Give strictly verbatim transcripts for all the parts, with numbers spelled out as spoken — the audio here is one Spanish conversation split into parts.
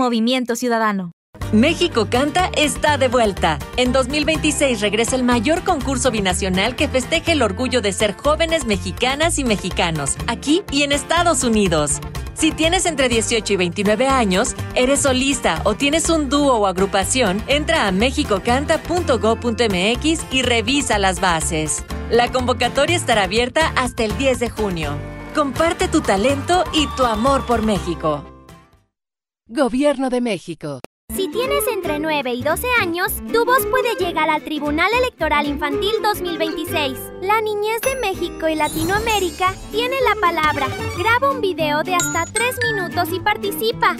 Movimiento Ciudadano. México Canta está de vuelta. En dos mil veintiséis regresa el mayor concurso binacional que festeja el orgullo de ser jóvenes mexicanas y mexicanos, aquí y en Estados Unidos. Si tienes entre dieciocho y veintinueve años, eres solista o tienes un dúo o agrupación, entra a mexico canta punto gob punto eme equis y revisa las bases. La convocatoria estará abierta hasta el diez de junio. Comparte tu talento y tu amor por México. Gobierno de México. Si tienes entre nueve y doce años, tu voz puede llegar al Tribunal Electoral Infantil dos mil veintiséis. La niñez de México y Latinoamérica tiene la palabra. Graba un video de hasta tres minutos y participa.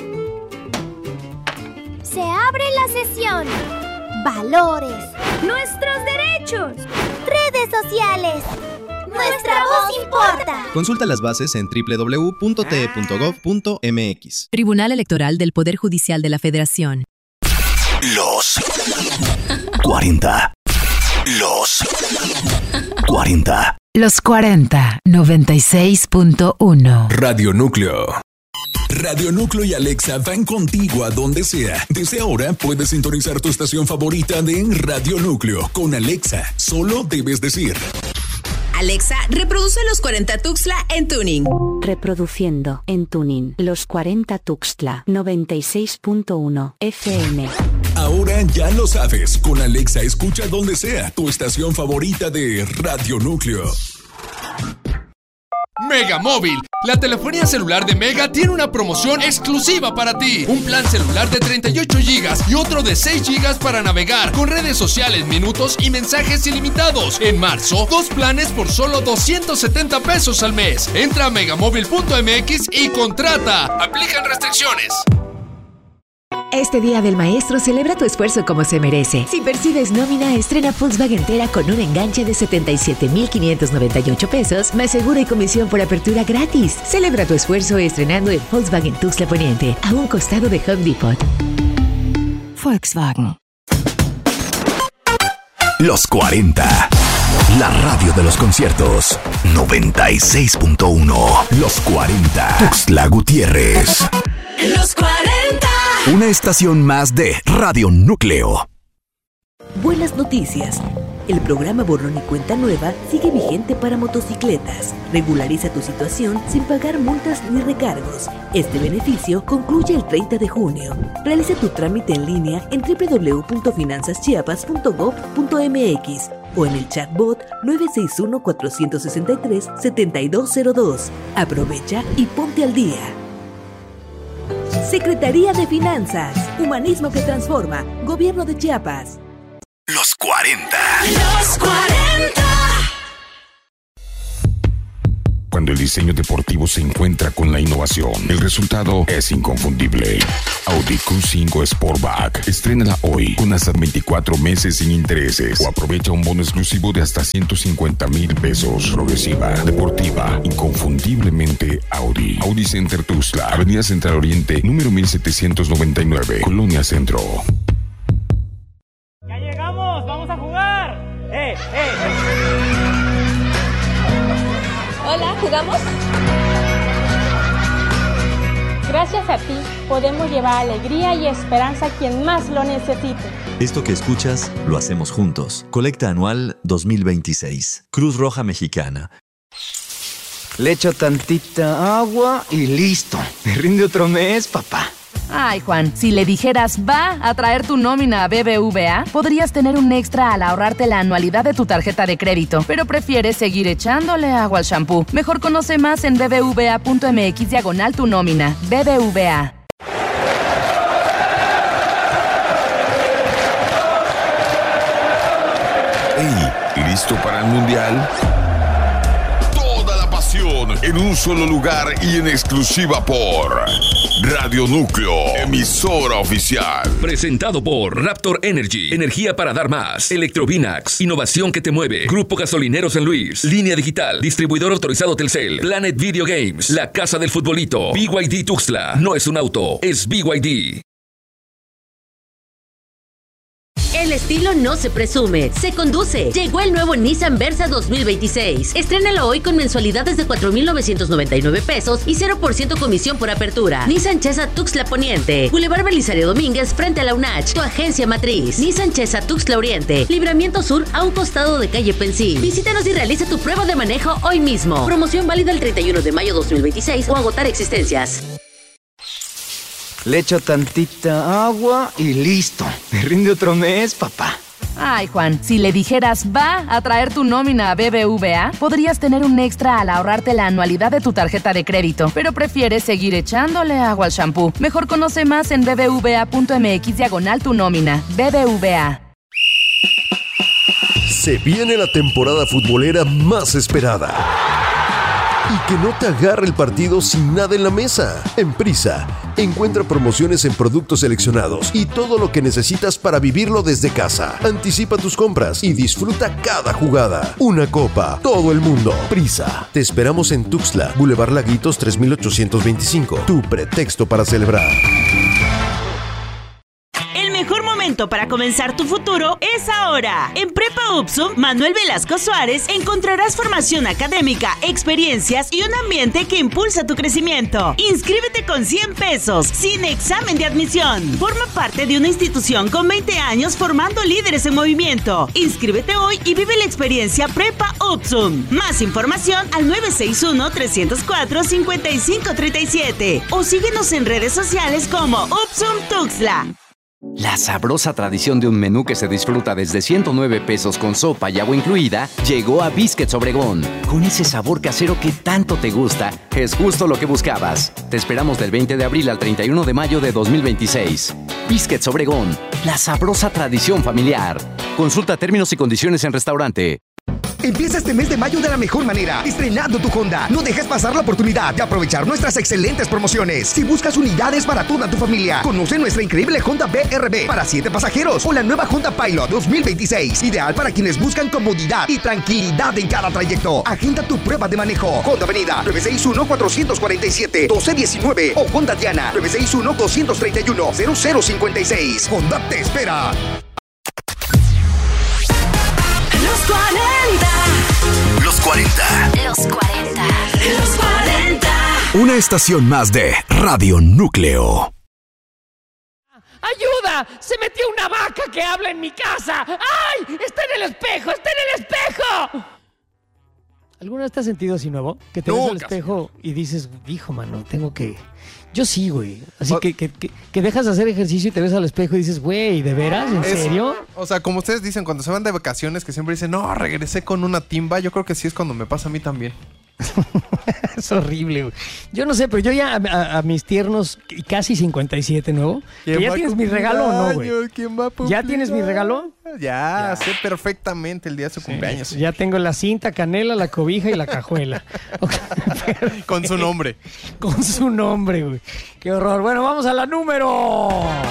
Se abre la sesión. Valores. Nuestros derechos. Redes sociales. ¡Nuestra voz importa! Consulta las bases en doble u doble u doble u punto te punto gob punto eme equis. Tribunal Electoral del Poder Judicial de la Federación. Los cuarenta. Los cuarenta. Los cuarenta, noventa y seis punto uno. Radio Núcleo. Radio Núcleo y Alexa van contigo a donde sea. Desde ahora puedes sintonizar tu estación favorita de Radio Núcleo. Con Alexa, solo debes decir: Alexa, reproduce Los cuarenta Tuxtla en Tuning. Reproduciendo en Tuning Los cuarenta Tuxtla, noventa y seis punto uno F M. Ahora ya lo sabes, con Alexa escucha donde sea tu estación favorita de Radio Núcleo. Mega Móvil, la telefonía celular de Mega tiene una promoción exclusiva para ti. Un plan celular de treinta y ocho gigas y otro de seis gigas para navegar, con redes sociales, minutos y mensajes ilimitados. En marzo, dos planes por solo doscientos setenta pesos al mes. Entra a megamóvil punto eme equis y contrata. Aplican restricciones. Este Día del Maestro celebra tu esfuerzo como se merece. Si percibes nómina, estrena Volkswagen Tera con un enganche de setenta y siete mil quinientos noventa y ocho pesos, más seguro y comisión por apertura gratis. Celebra tu esfuerzo estrenando el Volkswagen Tuxtla Poniente, a un costado de Home Depot. Volkswagen. Los cuarenta. La radio de los conciertos. noventa y seis punto uno. Los cuarenta. Tuxtla Gutiérrez. Los cuarenta. Una estación más de Radio Núcleo. Buenas noticias. El programa Borrón y Cuenta Nueva sigue vigente para motocicletas. Regulariza tu situación sin pagar multas ni recargos. Este beneficio concluye el treinta de junio. Realiza tu trámite en línea en doble u doble u doble u punto finanzas chiapas punto gob punto eme equis o en el chatbot nueve seis uno, cuatro seis tres, siete dos cero dos. Aprovecha y ponte al día. Secretaría de Finanzas. Humanismo que transforma. Gobierno de Chiapas. Los cuarenta. Los cuarenta. Cuando el diseño deportivo se encuentra con la innovación, el resultado es inconfundible. Audi Q cinco Sportback. Estrénala hoy con hasta veinticuatro meses sin intereses o aprovecha un bono exclusivo de hasta ciento cincuenta mil pesos. Progresiva, deportiva, inconfundiblemente Audi. Audi Center Tuxtla, Avenida Central Oriente, número mil setecientos noventa y nueve, Colonia Centro. ¡Ya llegamos! ¡Vamos a jugar! ¡Eh, eh! Hola, ¿jugamos? Gracias a ti podemos llevar alegría y esperanza a quien más lo necesite. Esto que escuchas lo hacemos juntos. Colecta anual dos mil veintiséis. Cruz Roja Mexicana. Le echo tantita agua y listo. Me rinde otro mes, papá. Ay, Juan, si le dijeras va a traer tu nómina a B B V A, podrías tener un extra al ahorrarte la anualidad de tu tarjeta de crédito, pero prefieres seguir echándole agua al shampoo. Mejor conoce más en bbva punto mx diagonal tu nómina. B B V A. Hey, ¿listo para el Mundial? En un solo lugar y en exclusiva por Radio Núcleo, emisora oficial. Presentado por Raptor Energy, energía para dar más. Electrovinax, innovación que te mueve. Grupo Gasolinero San Luis, Línea Digital, distribuidor autorizado Telcel. Planet Video Games, la casa del futbolito. B Y D Tuxtla, no es un auto, es B Y D. El estilo no se presume, se conduce. Llegó el nuevo Nissan Versa dos mil veintiséis. Estrénalo hoy con mensualidades de cuatro mil novecientos noventa y nueve pesos y cero por ciento comisión por apertura. Nissan Chesa Tuxtla Poniente, Boulevard Belisario Domínguez frente a la U N A C, tu agencia matriz. Nissan Chesa Tuxtla Oriente, Libramiento Sur a un costado de calle Pensil. Visítanos y realiza tu prueba de manejo hoy mismo. Promoción válida el treinta y uno de mayo dos mil veintiséis o agotar existencias. Le echo tantita agua y listo. Me rinde otro mes, papá. Ay, Juan, si le dijeras va a traer tu nómina a B B V A, podrías tener un extra al ahorrarte la anualidad de tu tarjeta de crédito, pero prefieres seguir echándole agua al shampoo. Mejor conoce más en bbva.mx diagonal tu nómina. B B V A. Se viene la temporada futbolera más esperada. Y que no te agarre el partido sin nada en la mesa. En Prisa, encuentra promociones en productos seleccionados y todo lo que necesitas para vivirlo desde casa. Anticipa tus compras y disfruta cada jugada. Una copa, todo el mundo. Prisa. Te esperamos en Tuxtla, Boulevard Laguitos tres mil ochocientos veinticinco. Tu pretexto para celebrar. El mejor momento para comenzar tu futuro es ahora. En Prepa Upsum Manuel Velasco Suárez encontrarás formación académica, experiencias y un ambiente que impulsa tu crecimiento. Inscríbete con cien pesos, sin examen de admisión. Forma parte de una institución con veinte años formando líderes en movimiento. Inscríbete hoy y vive la experiencia Prepa Upsum. Más información al nueve seis uno, tres cero cuatro, cinco cinco tres siete o síguenos en redes sociales como Upsum Tuxtla. La sabrosa tradición de un menú que se disfruta desde ciento nueve pesos con sopa y agua incluida llegó a Biscuits Obregón. Con ese sabor casero que tanto te gusta, es justo lo que buscabas. Te esperamos del veinte de abril al treinta y uno de mayo de dos mil veintiséis. Biscuits Obregón, la sabrosa tradición familiar. Consulta términos y condiciones en restaurante. Empieza este mes de mayo de la mejor manera, estrenando tu Honda. No dejes pasar la oportunidad de aprovechar nuestras excelentes promociones. Si buscas unidades para toda tu familia, conoce nuestra increíble Honda B R V para siete pasajeros o la nueva Honda Pilot dos mil veintiséis, ideal para quienes buscan comodidad y tranquilidad en cada trayecto. Agenda tu prueba de manejo. Honda Avenida nueve seis uno, cuatro cuatro siete, uno dos uno nueve o Honda Diana nueve seis uno, dos tres uno, cero cero cinco seis. Honda te espera. Los cuarenta. Los cuarenta. Los cuarenta. Los cuarenta. Una estación más de Radio Núcleo. ¡Ayuda! ¡Se metió una vaca que habla en mi casa! ¡Ay! ¡Está en el espejo! ¡Está en el espejo! ¿Alguna vez te has sentido así nuevo? Que te ves al espejo y dices, hijo, mano, tengo que... Yo sí, güey. Así o... que, que, que, que dejas de hacer ejercicio y te ves al espejo y dices, güey, ¿de veras? ¿En es, serio? O sea, como ustedes dicen, cuando se van de vacaciones, que siempre dicen, no, regresé con una timba. Yo creo que sí es cuando me pasa a mí también. Es horrible, güey. Yo no sé, pero yo ya a, a, a mis tiernos y casi cincuenta y siete, ¿no? ¿Que ¿Ya tienes mi regalo o no, güey? ¿Quién va a ¿Ya tienes mi regalo? Ya, ya, sé perfectamente el día de su sí, cumpleaños. Ya tengo la cinta, canela, la cobija y la cajuela. Okay. Con su nombre. Con su nombre, güey. Qué horror. Bueno, vamos a la número...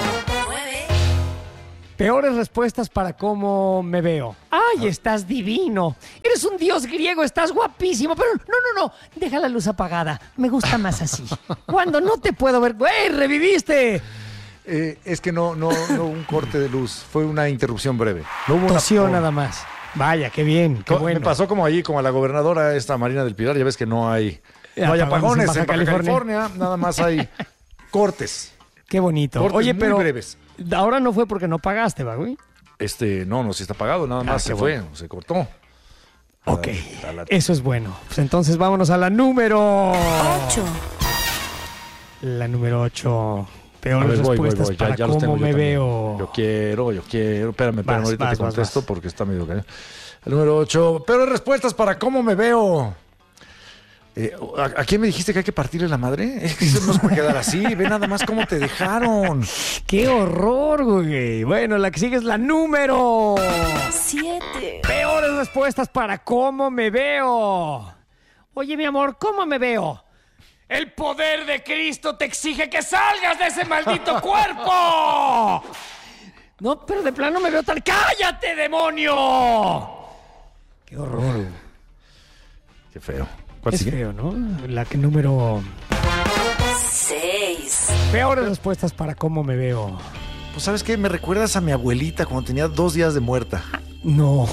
Peores respuestas para cómo me veo. ¡Ay, estás divino! Eres un dios griego, estás guapísimo. Pero no, no, no, deja la luz apagada. Me gusta más así. Cuando no te puedo ver... ¡Güey, reviviste! Eh, es que no, no, no hubo un corte de luz. Fue una interrupción breve. No hubo Tosió una... nada más. Vaya, qué bien, qué bueno. Me pasó como allí, como a la gobernadora esta Marina del Pilar. Ya ves que no hay, no hay apagones en Baja, en Baja California. California. Nada más hay cortes. Qué bonito. Cortes Oye, muy pero breves. Ahora no fue porque no pagaste, ¿va, güey? Este, no, no, sí está pagado, nada más ah, se bueno. fue, se cortó. Ok, a la, a la... eso es bueno. Pues entonces vámonos a la número... ocho. La número ocho. Peores ver, voy, respuestas voy, voy. para ya, ya cómo me veo. Yo quiero, yo quiero. Espérame, espérame, vas, ahorita vas, te contesto vas, vas. porque está medio caro. El número ocho. Peores respuestas para cómo me veo. Eh, ¿a, ¿A quién me dijiste que hay que partirle la madre? Es que eso no se puede quedar así. Ve nada más cómo te dejaron. ¡Qué horror, güey! Bueno, la que sigue es la número... siete. Peores respuestas para cómo me veo. Oye, mi amor, ¿cómo me veo? El poder de Cristo te exige que salgas de ese maldito cuerpo. No, pero de plano me veo tal... ¡Cállate, demonio! ¡Qué horror! Qué feo. ¿Cuál es sigue? Feo, ¿no? La que número... seis. Peores respuestas para cómo me veo. Pues, ¿sabes qué? Me recuerdas a mi abuelita cuando tenía dos días de muerta. No.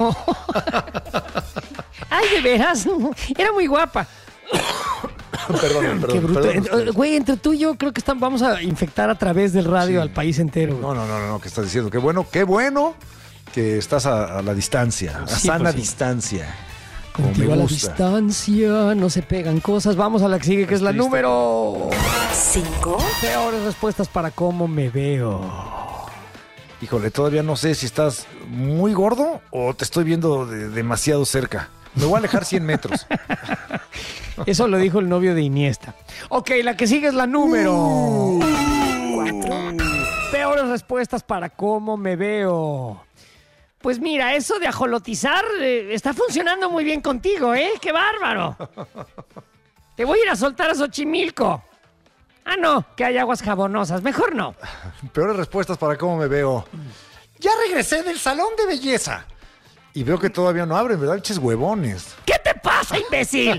Ay, de veras. Era muy guapa. Perdón, perdón. Qué bruto. perdón, Güey, entre tú y yo creo que están, vamos a infectar a través del radio sí. al país entero. No, no, no, no, ¿qué estás diciendo? Qué bueno, qué bueno que estás a, a la distancia, a sí, sana pues sí. distancia. Contigo a la distancia, no se pegan cosas. Vamos a la que sigue, que es, es la triste. número cinco. Peores respuestas para cómo me veo. Híjole, todavía no sé si estás muy gordo o te estoy viendo de demasiado cerca. Me voy a alejar cien metros. Eso lo dijo el novio de Iniesta. Ok, la que sigue es la número uh, cuatro. Peores respuestas para cómo me veo. Pues mira, eso de ajolotizar eh, está funcionando muy bien contigo, ¿eh? ¡Qué bárbaro! Te voy a ir a soltar a Xochimilco. Ah, no, que hay aguas jabonosas. Mejor no. Peores respuestas para cómo me veo. Ya regresé del salón de belleza. Y veo que todavía no abren, ¿verdad? Eches huevones. ¿Qué te pasa, imbécil?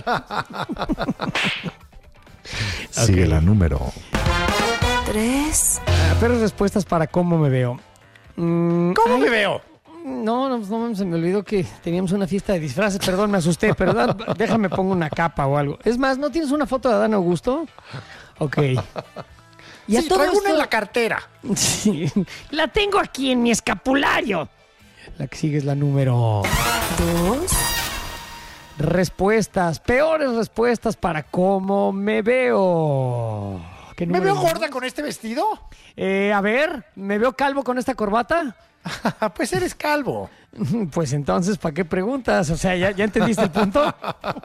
Sigue okay. la número tres. Ah, peores respuestas para cómo me veo. Mm, ¿Cómo ay, me veo? No, no, no, se me olvidó que teníamos una fiesta de disfraces. Perdón, me asusté, pero da, déjame pongo una capa o algo. Es más, ¿no tienes una foto de Adán Augusto? Ok. Y a sí, traigo esto... una en la cartera. Sí, la tengo aquí en mi escapulario. La que sigue es la número dos. Respuestas, peores respuestas para cómo me veo. ¿Me veo gorda con este vestido? Eh, a ver, ¿me veo calvo con esta corbata? Pues eres calvo. Pues entonces, ¿para qué preguntas? O sea, ¿ya, ya entendiste el punto?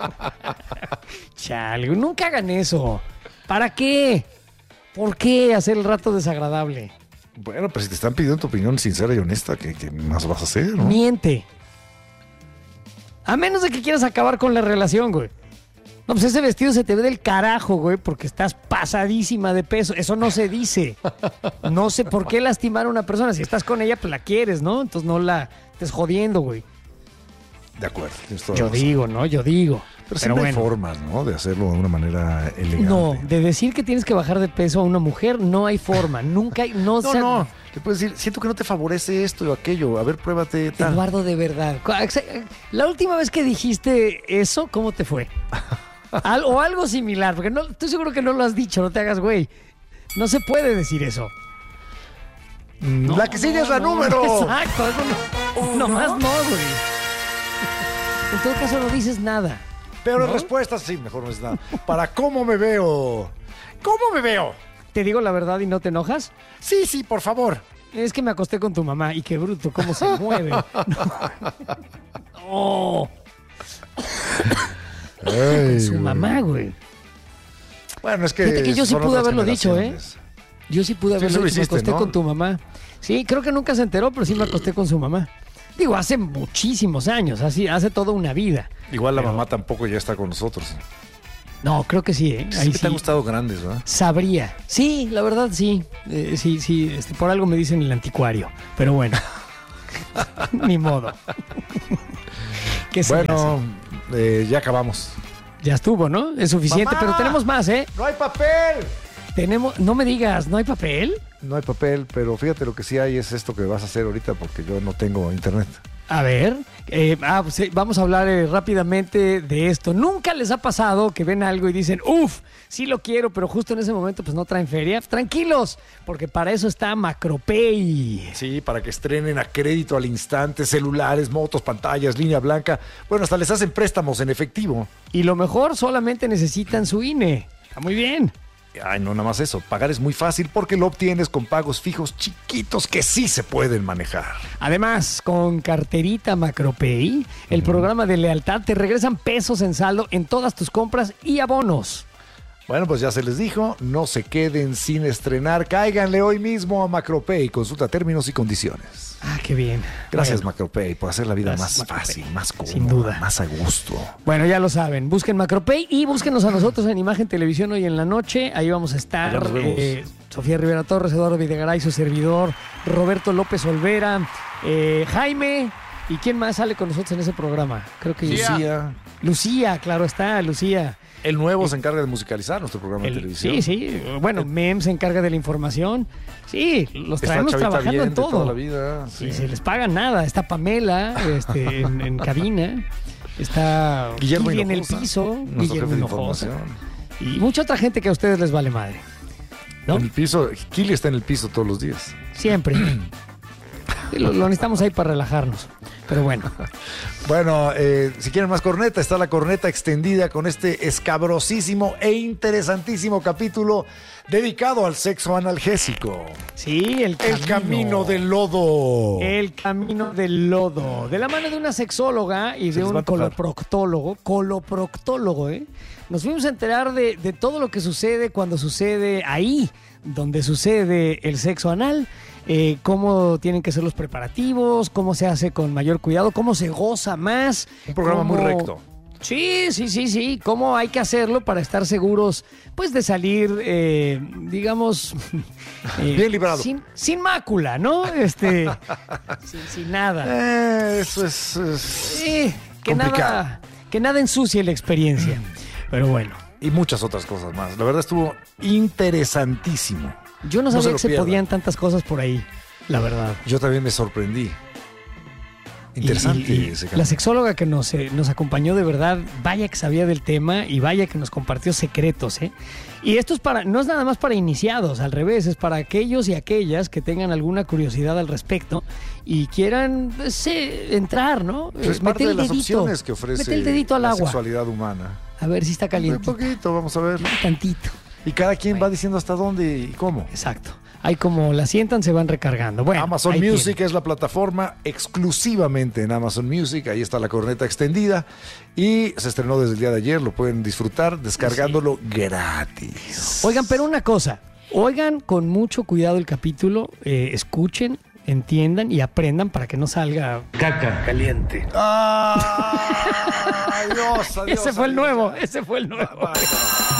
Chale, nunca hagan eso. ¿Para qué? ¿Por qué hacer el rato desagradable? Bueno, pues si te están pidiendo tu opinión sincera y honesta, ¿qué, qué más vas a hacer, no? Miente. A menos de que quieras acabar con la relación, güey. No, pues ese vestido se te ve del carajo, güey, porque estás pasadísima de peso. Eso no se dice. No sé por qué lastimar a una persona. Si estás con ella, pues la quieres, ¿no? Entonces no la estés jodiendo, güey. De acuerdo. Yo digo, ¿no? Yo digo. Pero siempre hay formas, ¿no? De hacerlo de una manera elegante. No, de decir que tienes que bajar de peso a una mujer, no hay forma. Nunca hay... No, no, sea... no. Le puedes decir, siento que no te favorece esto o aquello. A ver, pruébate tal. Eduardo, de verdad. La última vez que dijiste eso, ¿cómo te fue? Al, o algo similar, porque no, estoy seguro que no lo has dicho, no te hagas güey. No se puede decir eso. No, la que sigue no, es la no, número. Exacto, eso no, nomás no, güey. En todo caso no dices nada. Pero ¿no? respuestas, sí, mejor no es nada. Para cómo me veo. ¿Cómo me veo? ¿Te digo la verdad y no te enojas? Sí, sí, por favor. Es que me acosté con tu mamá y qué bruto, cómo se mueve. No. no. Ay, su mamá, güey. Bueno, es que... Fíjate que yo sí pude haberlo dicho, ¿eh? Yo sí pude haberlo dicho, me acosté ¿no? con tu mamá. Sí, creo que nunca se enteró, pero sí me acosté con su mamá. Digo, hace muchísimos años, así, hace toda una vida. Igual la pero... mamá tampoco ya está con nosotros. No, creo que sí, ¿eh? Sí, Ahí que sí. te han gustado grandes, ¿verdad? Sabría. Sí, la verdad sí. Eh, sí, sí, este, por algo me dicen el anticuario. Pero bueno, ni modo. ¿Qué bueno, eh, ya acabamos. Ya estuvo, ¿no? Es suficiente, ¡Mamá! Pero tenemos más, ¿eh? ¡No hay papel! Tenemos, no me digas, ¿no hay papel? No hay papel, pero fíjate, lo que sí hay es esto que vas a hacer ahorita porque yo no tengo internet. A ver, eh, ah, pues, eh, vamos a hablar eh, rápidamente de esto. ¿Nunca les ha pasado que ven algo y dicen, uff, sí lo quiero, pero justo en ese momento pues no traen feria? Tranquilos, porque para eso está Macropay. Sí, para que estrenen a crédito al instante, celulares, motos, pantallas, línea blanca. Bueno, hasta les hacen préstamos en efectivo. Y lo mejor, solamente necesitan su I N E. Está muy bien. Ay, no, nada más eso. Pagar es muy fácil porque lo obtienes con pagos fijos chiquitos que sí se pueden manejar. Además, con carterita Macropay, el uh-huh. programa de lealtad te regresan pesos en saldo en todas tus compras y abonos. Bueno, pues ya se les dijo, no se queden sin estrenar. Cáiganle hoy mismo a Macropay. Consulta términos y condiciones. Ah, qué bien. Gracias, bueno. Macropay, por hacer la vida Gracias, más Macropay. fácil, más cómoda, Sin duda. más a gusto. Bueno, ya lo saben. Busquen Macropay y búsquenos a nosotros en Imagen Televisión hoy en la noche. Ahí vamos a estar. Allá nos vemos. Eh, Sofía Rivera Torres, Eduardo Videgaray, su servidor, Roberto López Olvera, eh, Jaime, ¿Y quién más sale con nosotros en ese programa? Creo que Lucía. Lucía, claro está, Lucía. El nuevo se encarga de musicalizar nuestro programa El, de televisión. Sí, sí. Bueno, Mem se encarga de la información. Sí, los traemos trabajando bien, en todo. De toda la vida, sí. Y se les paga nada. Está Pamela este, en, en cabina. Está Guillermo Kili en el piso. Guillermo Hinojosa. Y mucha otra gente que a ustedes les vale madre. ¿No? En el piso, Kili está en el piso todos los días. Siempre. lo, lo necesitamos ahí para relajarnos. Pero bueno. Bueno, eh, si quieren más corneta, está la corneta extendida con este escabrosísimo e interesantísimo capítulo dedicado al sexo analgésico. Sí, el camino. El camino del lodo. El camino del lodo. De la mano de una sexóloga y de un coloproctólogo. Coloproctólogo, ¿eh? Nos fuimos a enterar de, de todo lo que sucede cuando sucede ahí, donde sucede el sexo anal. Eh, cómo tienen que ser los preparativos, cómo se hace con mayor cuidado, cómo se goza más. Un programa cómo... muy recto. Sí, sí, sí, sí. Cómo hay que hacerlo para estar seguros, pues, de salir, eh, digamos... Eh, bien librado. Sin, sin mácula, ¿no? Este, sin, sin nada. Eh, eso es, es eh, que nada, que nada ensucie la experiencia. Pero bueno. Y muchas otras cosas más. La verdad estuvo interesantísimo. Yo no sabía no se que se pierdan. podían tantas cosas por ahí, la verdad. Yo también me sorprendí. Interesante. Y, y, y ese la sexóloga que nos, eh, nos acompañó de verdad, vaya que sabía del tema y vaya que nos compartió secretos, ¿eh? Y esto es para, no es nada más para iniciados, al revés, es para aquellos y aquellas que tengan alguna curiosidad al respecto y quieran pues, eh, entrar, ¿no? Pues es parte de las opciones que ofrece mete el dedito al la agua. sexualidad humana. A ver si está caliente. Un poquito, vamos a ver. Un tantito. Y cada quien bueno. va diciendo hasta dónde y cómo. Exacto. Ahí como la sientan, se van recargando. Bueno, Amazon Music tienen. Es la plataforma exclusivamente en Amazon Music. Ahí está la corneta extendida. Y se estrenó desde el día de ayer. Lo pueden disfrutar descargándolo sí. gratis. Oigan, pero una cosa. Oigan con mucho cuidado el capítulo. Eh, escuchen, entiendan y aprendan para que no salga caca caliente. ¡Ah! Adiós, adiós, ese fue adiós, el nuevo. ya. Ese fue el nuevo. Va, va, va.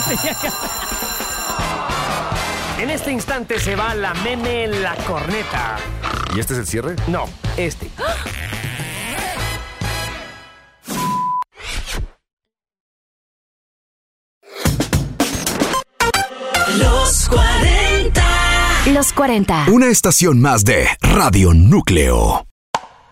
En este instante se va la meme en la corneta. ¿Y este es el cierre? No, este. Los cuarenta. Los cuarenta. Una estación más de Radio Núcleo.